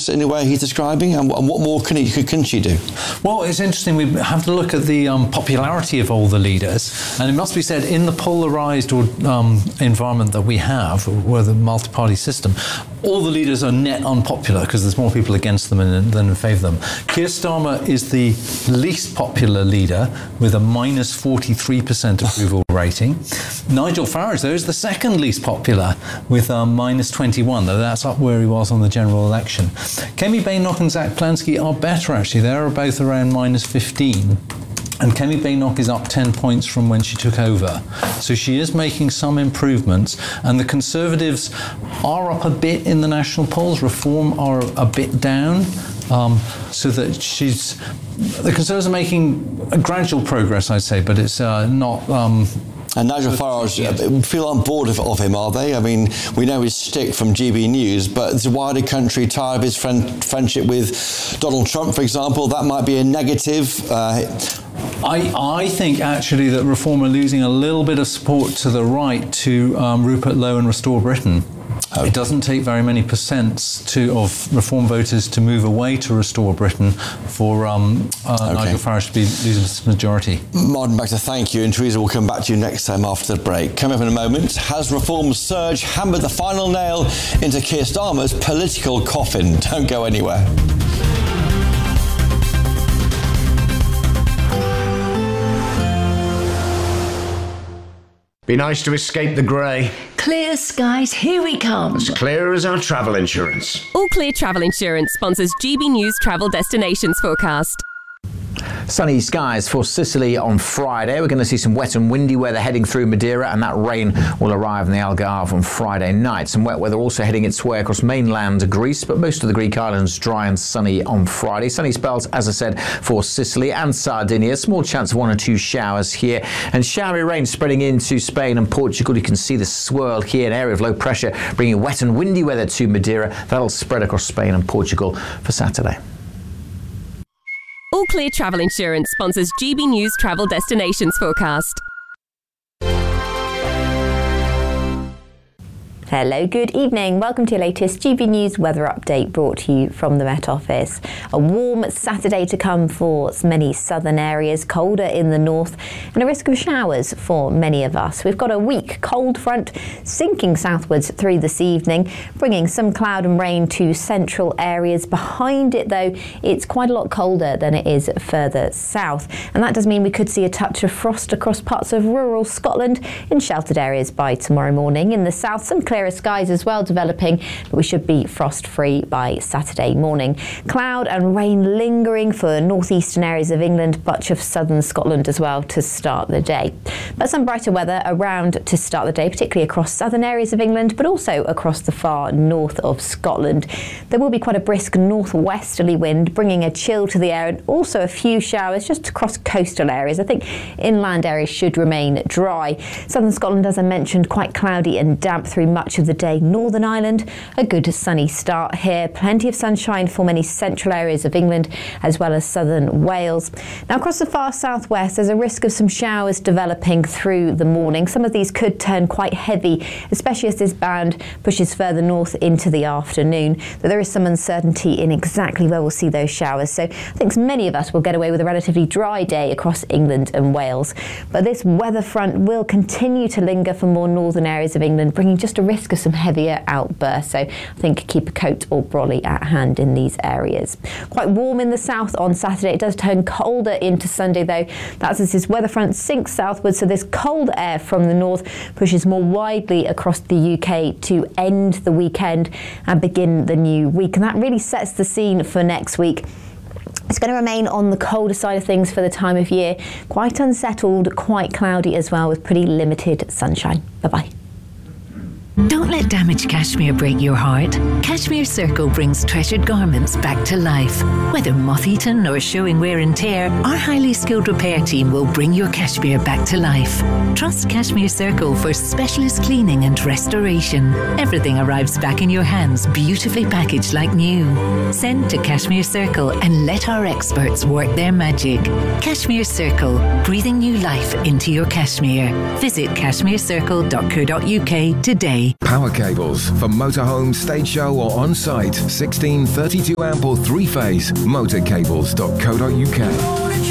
progress in the way he's describing? And what more can she do? Well, it's interesting. We have to look at the popularity of all the leaders. And it must be said, in the polarised environment that we have, with the multi-party system, all the leaders are net unpopular because there's more people against them than in favour of them. Keir Starmer is the least popular leader with a minus 43% approval rating. Nigel Farage, though, is the second least popular with minus 21, though that's up where he was on the general election. Kemi Badenoch and Zach Plansky are better, actually. They're both around minus 15. And Kemi Badenoch is up 10 points from when she took over. So she is making some improvements. And the Conservatives are up a bit in the national polls. Reform are a bit down. So that the Conservatives are making a gradual progress, I'd say, but it's not... And Nigel Farage feel on board of him, are they? I mean, we know his stick from GB News, but the wider country tired of his friendship with Donald Trump, for example. That might be a negative. I think actually that Reform are losing a little bit of support to the right to Rupert Lowe and Restore Britain. It doesn't take very many percents of Reform voters to move away to Restore Britain for Nigel Farage to be losing his majority. Martin Baxter, thank you. And Teresa will come back to you next time after the break. Coming up in a moment, has Reform's surge hammered the final nail into Keir Starmer's political coffin? Don't go anywhere. Be nice to escape the grey. Clear skies, here we come. As clear as our travel insurance. All Clear Travel Insurance sponsors GB News Travel Destinations Forecast. Sunny skies for Sicily on Friday. We're going to see some wet and windy weather heading through Madeira, and that rain will arrive in the Algarve on Friday night. Some wet weather also heading its way across mainland Greece, but most of the Greek islands dry and sunny on Friday. Sunny spells, as I said, for Sicily and Sardinia. Small chance of 1 or 2 showers here, and showery rain spreading into Spain and Portugal. You can see the swirl here, an area of low pressure bringing wet and windy weather to Madeira. That'll spread across Spain and Portugal for Saturday. All Clear Travel Insurance sponsors GB News Travel Destinations Forecast. Hello, good evening. Welcome to your latest GB News weather update brought to you from the Met Office. A warm Saturday to come for many southern areas, colder in the north, and a risk of showers for many of us. We've got a weak cold front sinking southwards through this evening, bringing some cloud and rain to central areas. Behind it, though, it's quite a lot colder than it is further south, and that does mean we could see a touch of frost across parts of rural Scotland in sheltered areas by tomorrow morning. In the south, some clearer skies as well developing, but we should be frost-free by Saturday morning. Cloud and rain lingering for northeastern areas of England, much of southern Scotland as well to start the day. But some brighter weather around to start the day, particularly across southern areas of England, but also across the far north of Scotland. There will be quite a brisk northwesterly wind, bringing a chill to the air, and also a few showers just across coastal areas. I think inland areas should remain dry. Southern Scotland, as I mentioned, quite cloudy and damp through much of the day. Northern Ireland, a good sunny start here. Plenty of sunshine for many central areas of England as well as southern Wales. Now across the far southwest, there's a risk of some showers developing through the morning. Some of these could turn quite heavy, especially as this band pushes further north into the afternoon. But there is some uncertainty in exactly where we'll see those showers. So I think many of us will get away with a relatively dry day across England and Wales. But this weather front will continue to linger for more northern areas of England, bringing just a risk of some heavier outbursts, so I think keep a coat or brolly at hand in these areas. Quite warm in the south on Saturday. It does turn colder into Sunday though. That's as this weather front sinks southwards, so this cold air from the north pushes more widely across the UK to end the weekend and begin the new week, and that really sets the scene for next week. It's going to remain on the colder side of things for the time of year. Quite unsettled, quite cloudy as well, with pretty limited sunshine. Bye-bye. Don't let damaged cashmere break your heart. Cashmere Circle brings treasured garments back to life. Whether moth-eaten or showing wear and tear, our highly skilled repair team will bring your cashmere back to life. Trust Cashmere Circle for specialist cleaning and restoration. Everything arrives back in your hands, beautifully packaged like new. Send to Cashmere Circle and let our experts work their magic. Cashmere Circle, breathing new life into your cashmere. Visit cashmerecircle.co.uk today. today. Power cables for motorhome, stage show or on-site. 16, 32 amp or 3-phase. Motorcables.co.uk.